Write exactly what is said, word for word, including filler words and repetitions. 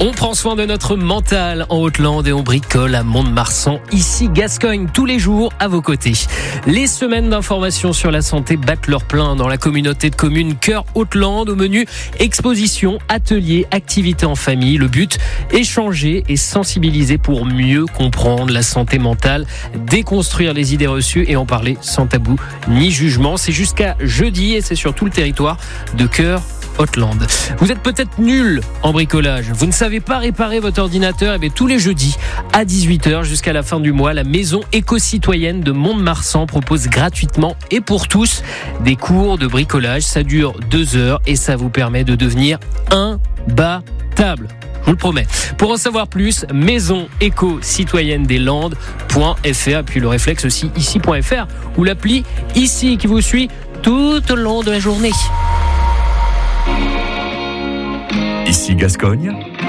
On prend soin de notre mental en Haute-Lande et on bricole à Mont-de-Marsan, ici Gascogne, tous les jours à vos côtés. Les semaines d'information sur la santé battent leur plein dans la communauté de communes Cœur Haute-Lande. Au menu, exposition, ateliers, activités en famille. Le but, échanger et sensibiliser pour mieux comprendre la santé mentale, déconstruire les idées reçues et en parler sans tabou ni jugement. C'est jusqu'à jeudi et c'est sur tout le territoire de Cœur Haute-Lande. Vous êtes peut-être nul en bricolage, vous ne savez pas réparer votre ordinateur, et bien tous les jeudis à dix-huit heures jusqu'à la fin du mois, la maison éco-citoyenne de Mont-de-Marsan propose gratuitement et pour tous des cours de bricolage. Ça dure deux heures et ça vous permet de devenir imbattable. Je vous le promets. Pour en savoir plus, maison éco-citoyenne des Landes.fr, puis le réflexe aussi ici.fr ou l'appli ici qui vous suit tout au long de la journée. Ici Gascogne,